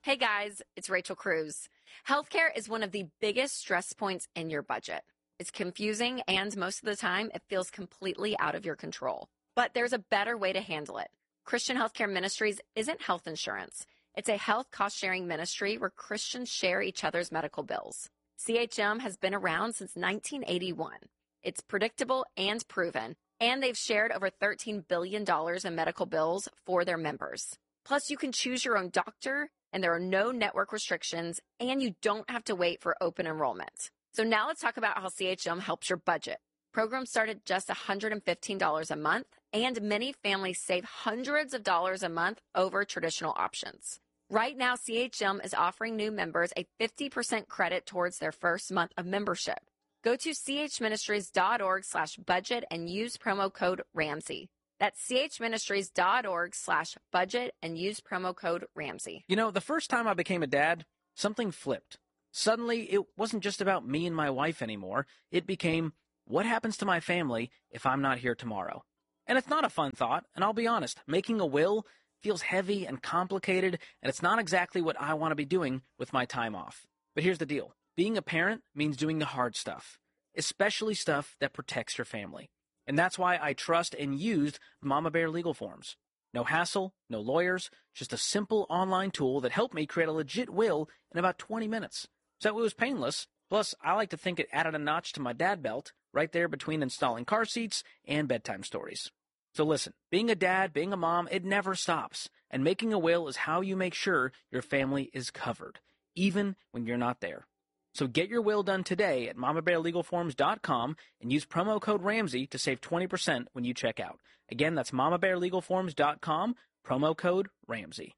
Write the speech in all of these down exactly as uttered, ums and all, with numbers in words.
Hey guys, it's Rachel Cruz. Healthcare is one of the biggest stress points in your budget. It's confusing and most of the time it feels completely out of your control. But there's a better way to handle it. Christian Healthcare Ministries isn't health insurance. It's a health cost-sharing ministry where Christians share each other's medical bills. C H M has been around since nineteen eighty-one. It's predictable and proven, and they've shared over thirteen billion dollars in medical bills for their members. Plus, you can choose your own doctor, and there are no network restrictions, and you don't have to wait for open enrollment. So now let's talk about how C H M helps your budget. Programs start at just one hundred fifteen dollars a month, and many families save hundreds of dollars a month over traditional options. Right now, C H M is offering new members a fifty percent credit towards their first month of membership. Go to chministries.org slash budget and use promo code Ramsey. That's chministries.org slash budget and use promo code Ramsey. You know, the first time I became a dad, something flipped. Suddenly, it wasn't just about me and my wife anymore. It became, what happens to my family if I'm not here tomorrow? And it's not a fun thought, and I'll be honest, making a will feels heavy and complicated, and it's not exactly what I want to be doing with my time off. But here's the deal. Being a parent means doing the hard stuff, especially stuff that protects your family. And that's why I trust and used Mama Bear Legal Forms. No hassle, no lawyers, just a simple online tool that helped me create a legit will in about twenty minutes. So it was painless. Plus, I like to think it added a notch to my dad belt right there between installing car seats and bedtime stories. So listen, being a dad, being a mom, it never stops. And making a will is how you make sure your family is covered, even when you're not there. So get your will done today at mama bear legal forms dot com and use promo code Ramsey to save twenty percent when you check out. Again, that's mama bear legal forms dot com, promo code Ramsey.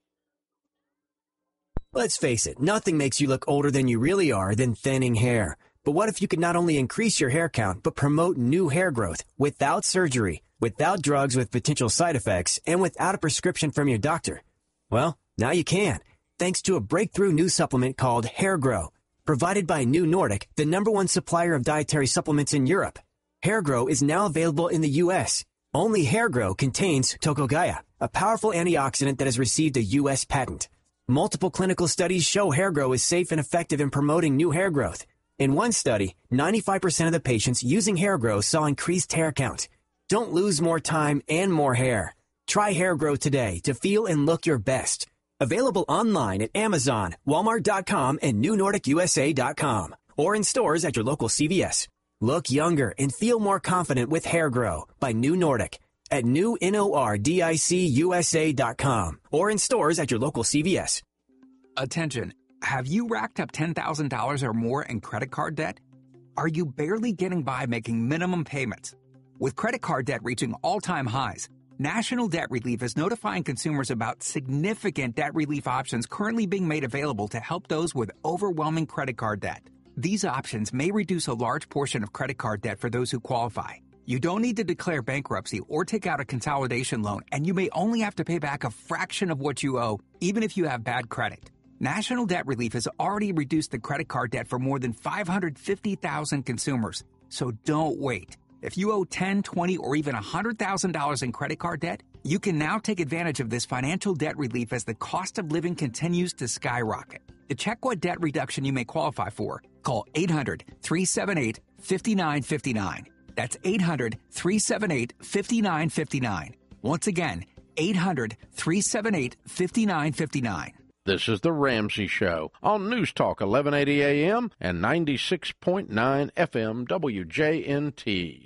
Let's face it, nothing makes you look older than you really are than thinning hair. But what if you could not only increase your hair count, but promote new hair growth without surgery, without drugs with potential side effects, and without a prescription from your doctor? Well, now you can, thanks to a breakthrough new supplement called Hair Grow. Provided by New Nordic, the number one supplier of dietary supplements in Europe. Hair Grow is now available in the U S. Only Hair Grow contains Tocogaya, a powerful antioxidant that has received a U S patent. Multiple clinical studies show Hair Grow is safe and effective in promoting new hair growth. In one study, ninety-five percent of the patients using Hair Grow saw increased hair count. Don't lose more time and more hair. Try Hair Grow today to feel and look your best. Available online at Amazon, Walmart dot com, and New Nordic U S A dot com, or in stores at your local C V S. Look younger and feel more confident with Hair Grow by New Nordic at new nordic U S A dot com, or in stores at your local C V S. Attention, have you racked up ten thousand dollars or more in credit card debt? Are you barely getting by making minimum payments? With credit card debt reaching all-time highs, National Debt Relief is notifying consumers about significant debt relief options currently being made available to help those with overwhelming credit card debt. These options may reduce a large portion of credit card debt for those who qualify. You don't need to declare bankruptcy or take out a consolidation loan, and you may only have to pay back a fraction of what you owe, even if you have bad credit. National Debt Relief has already reduced the credit card debt for more than five hundred fifty thousand consumers, so don't wait. If you owe ten, twenty, or even one hundred thousand dollars in credit card debt, you can now take advantage of this financial debt relief as the cost of living continues to skyrocket. To check what debt reduction you may qualify for, call eight hundred, three seven eight, five nine five nine. That's eight hundred, three seven eight, five nine five nine. Once again, eight hundred, three seven eight, five nine five nine. This is The Ramsey Show on News Talk eleven eighty A M and ninety-six point nine F M W J N T.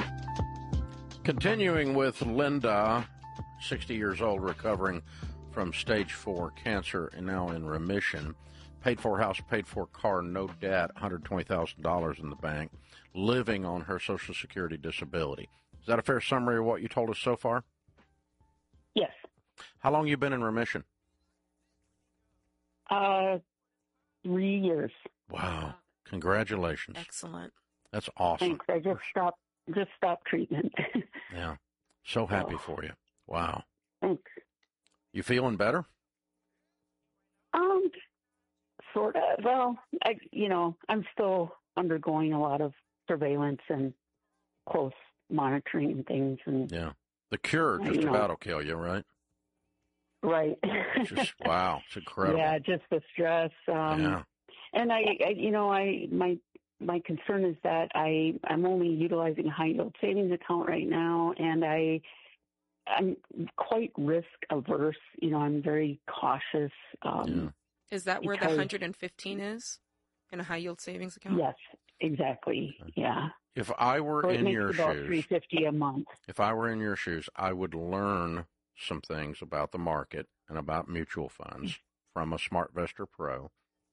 Continuing with Linda, sixty years old, recovering from stage four cancer and now in remission. Paid for house, paid for car, no debt, one hundred twenty thousand dollars in the bank, living on her Social Security disability. Is that a fair summary of what you told us so far? Yes. How long you been in remission? Uh, three years. Wow. Congratulations. Excellent. That's awesome. Thanks. I just stopped, just stopped treatment. Yeah. So happy oh. for you. Wow. Thanks. You feeling better? Um, sort of. Well, I, you know, I'm still undergoing a lot of surveillance and close monitoring and things. And yeah. The cure just you know, about will kill you, right? Right. It's just, wow, it's incredible. Yeah, just the stress. Um, yeah. And I, I, you know, I my my concern is that I I'm only utilizing a high yield savings account right now, and I I'm quite risk averse. You know, I'm very cautious. Um, Is that where the because- one hundred fifteen is in a high yield savings account? Yes, exactly. Yeah. If I were So it in makes your about shoes, three fifty a month. if I were in your shoes, I would learn some things about the market and about mutual funds from a SmartVestor Pro,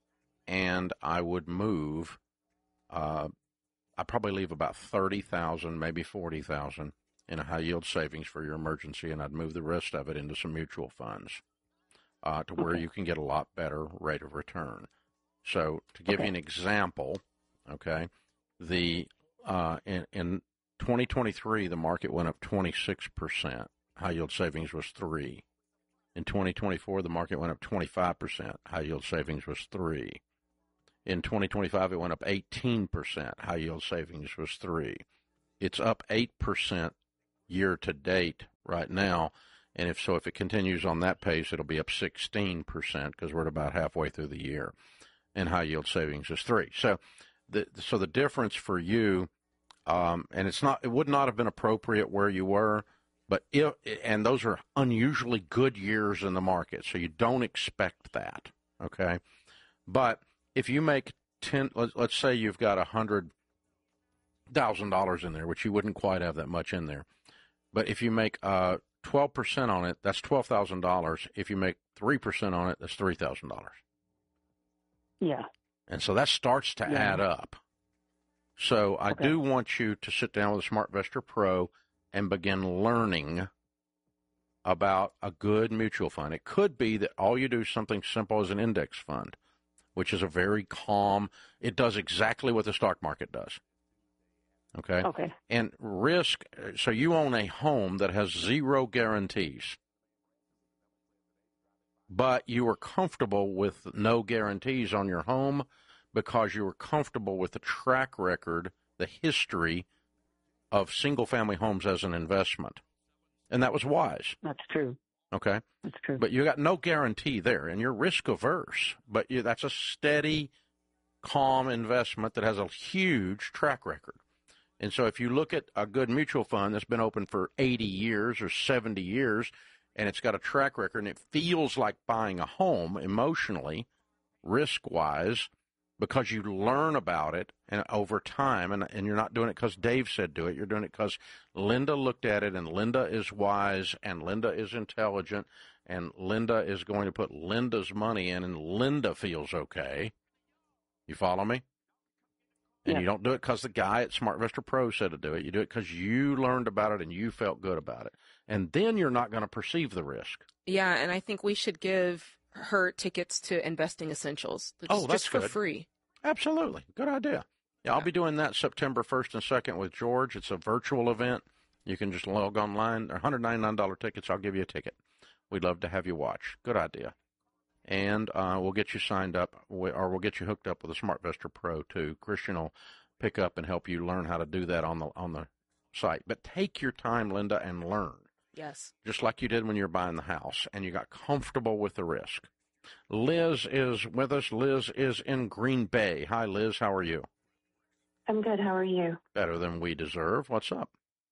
and I would move. Uh, I probably leave about thirty thousand, maybe forty thousand in a high yield savings for your emergency, and I'd move the rest of it into some mutual funds uh, to where Okay. you can get a lot better rate of return. So, to give Okay. you an example, okay, the uh, in, in twenty twenty-three the market went up twenty-six percent. High yield savings was three. In twenty twenty-four, the market went up twenty-five percent. High yield savings was three. In twenty twenty-five, it went up eighteen percent. High yield savings was three. It's up eight percent year to date right now. And if so, if it continues on that pace, it'll be up sixteen percent because we're at about halfway through the year. And high yield savings is three. So the, so the difference for you, um, and it's not, it would not have been appropriate where you were, but if, and those are unusually good years in the market. So you don't expect that. Okay. But if you make ten, let's, let's say you've got a hundred thousand dollars in there, which you wouldn't quite have that much in there. But if you make uh, twelve percent on it, that's twelve thousand dollars. If you make three percent on it, that's three thousand dollars. Yeah. And so that starts to Yeah. add up. So I Okay. do want you to sit down with a SmartVestor Pro and begin learning about a good mutual fund. It could be that all you do is something simple as an index fund, which is a very calm, it does exactly what the stock market does. Okay? Okay. And risk, so you own a home that has zero guarantees, but you are comfortable with no guarantees on your home because you were comfortable with the track record, the history of single-family homes as an investment. And that was wise, That's true. okay? That's true. But you got no guarantee there, and you're risk-averse. But you, that's a steady, calm investment that has a huge track record. And so if you look at a good mutual fund that's been open for eighty years or seventy years, and it's got a track record, and it feels like buying a home emotionally, risk-wise, because you learn about it and over time, and, and you're not doing it because Dave said do it. You're doing it because Linda looked at it, and Linda is wise, and Linda is intelligent, and Linda is going to put Linda's money in, and Linda feels okay. You follow me? And Yeah. you don't do it because the guy at SmartVestor Pro said to do it. You do it because you learned about it and you felt good about it. And then you're not going to perceive the risk. Yeah, and I think we should give her tickets to Investing Essentials. Just, Oh, that's just for good. free. Absolutely. Good idea. Yeah, I'll be doing that September first and second with George. It's a virtual event. You can just log online. They're one hundred ninety-nine dollars tickets. I'll give you a ticket. We'd love to have you watch. Good idea. And uh, we'll get you signed up, or we'll get you hooked up with a SmartVestor Pro, too. Christian will pick up and help you learn how to do that on the on the site. But take your time, Linda, and learn, Yes. just like you did when you were buying the house, and you got comfortable with the risk. Liz is with us. Liz is in Green Bay. Hi, Liz. How are you? I'm good. How are you? Better than we deserve. What's up?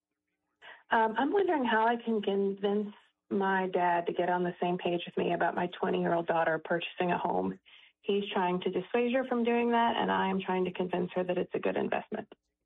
Um, I'm wondering how I can convince my dad to get on the same page with me about my twenty-year-old daughter purchasing a home. He's trying to dissuade her from doing that, and I am trying to convince her that it's a good investment.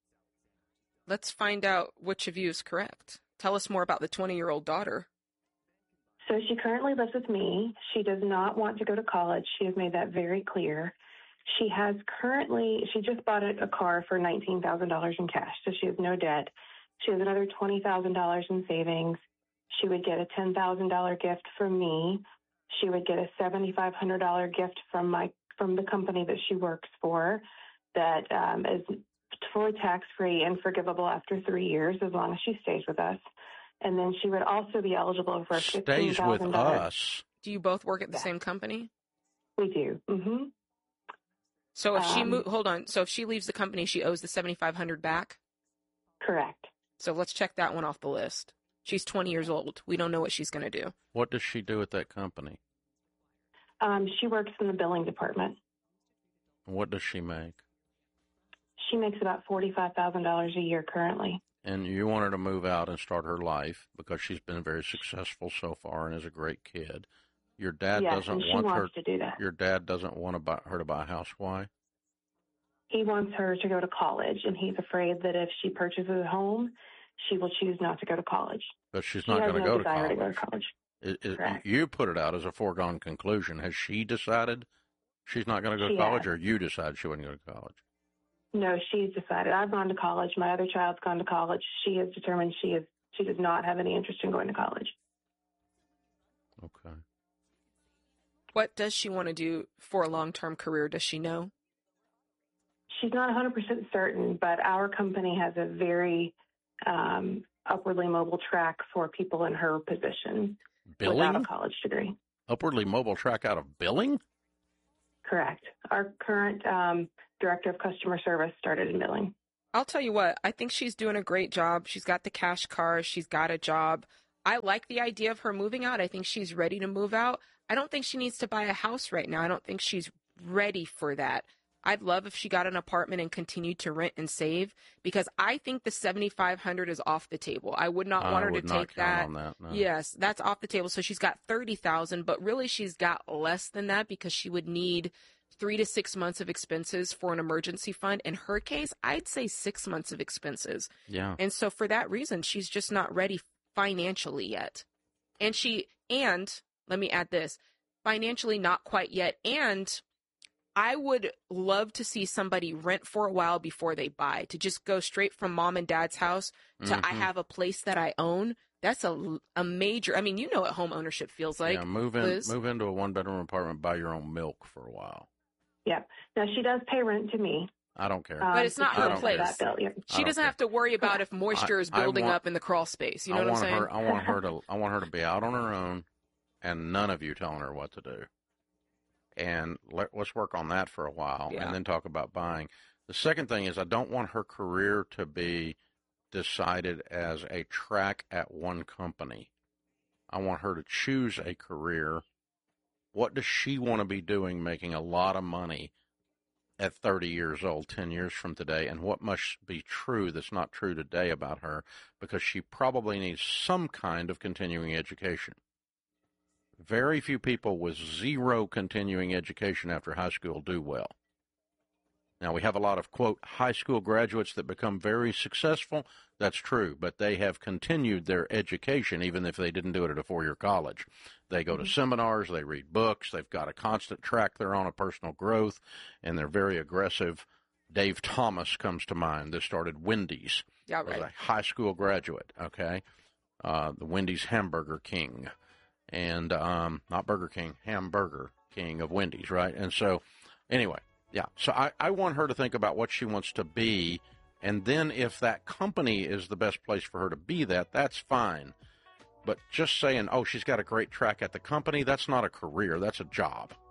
Let's find out which of you is correct. Tell us more about the twenty-year-old daughter. So she currently lives with me. She does not want to go to college. She has made that very clear. She has currently, she just bought a, a car for nineteen thousand dollars in cash, so she has no debt. She has another twenty thousand dollars in savings. She would get a ten thousand dollars gift from me. She would get a seven thousand five hundred dollars gift from my from the company that she works for that um, is fully tax-free and forgivable after three years as long as she stays with us. And then she would also be eligible for a fifteen Stays thousand with dollars. us. Do you both work at the Yeah. same company? We do. Mm-hmm. So if she Um, mo- hold on. So if she leaves the company, she owes the seventy-five hundred back. Correct. So let's check that one off the list. She's twenty years old. We don't know what she's going to do. What does she do at that company? Um, she works in the billing department. What does she make? She makes about forty-five thousand dollars a year currently. And you want her to move out and start her life because she's been very successful so far and is a great kid. Your dad yes, doesn't and she want wants her to do that. Your dad doesn't want to buy, her to buy a house. Why? He wants her to go to college, and he's afraid that if she purchases a home, she will choose not to go to college. But she's she not has going no to go desire to to go to college. college. It, it, you put it out as a foregone conclusion. Has she decided she's not going to go she to college, has. or you decided she wouldn't go to college? No, she's decided. I've gone to college. My other child's gone to college. She has determined she is. She does not have any interest in going to college. Okay. What does she want to do for a long-term career? Does she know? She's not one hundred percent certain, but our company has a very um, upwardly mobile track for people in her position Billing? without a college degree. Upwardly mobile track out of billing? Correct. Our current um, director of customer service started in billing. I'll tell you what, I think she's doing a great job. She's got the cash car. She's got a job. I like the idea of her moving out. I think she's ready to move out. I don't think she needs to buy a house right now. I don't think she's ready for that. I'd love if she got an apartment and continued to rent and save, because I think the seventy-five hundred dollars is off the table. I would not want I her would to not take count that. on that, no. Yes, that's off the table. So she's got thirty thousand dollars, but really she's got less than that because she would need three to six months of expenses for an emergency fund. In her case, I'd say six months of expenses. Yeah. And so for that reason, she's just not ready financially yet. And she, and let me add this, financially not quite yet. And I would love to see somebody rent for a while before they buy, to just go straight from mom and dad's house to Mhm. I have a place that I own. That's a, a major, I mean, you know what home ownership feels like. yeah, move in, Liz. move into a one-bedroom apartment, buy your own milk for a while. Yep. Now, she does pay rent to me. I don't care. Um, But it's not so her she does place. That bill, yeah. She doesn't have to worry about if moisture is I- I building want- up in the crawl space. You know I what I'm want saying? her. I want her to. I want her to be out on her own, and none of you telling her what to do. And let, let's work on that for a while, Yeah. and then talk about buying. The second thing is, I don't want her career to be decided as a track at one company. I want her to choose a career. What does she want to be doing, making a lot of money at thirty years old, ten years from today, and what must be true that's not true today about her, because she probably needs some kind of continuing education. Very few people with zero continuing education after high school do well. Now, we have a lot of, quote, high school graduates that become very successful. That's true, but they have continued their education even if they didn't do it at a four-year college. They go to seminars, they read books, they've got a constant track they're on of personal growth, and they're very aggressive. Dave Thomas comes to mind. This started Wendy's. Yeah, Was right. a high school graduate, okay? Uh, the Wendy's Hamburger King. And um, not Burger King, Hamburger King of Wendy's, right? And so, anyway, yeah. So I, I want her to think about what she wants to be, and then if that company is the best place for her to be that, that's fine. But just saying, oh, she's got a great track at the company, that's not a career, that's a job.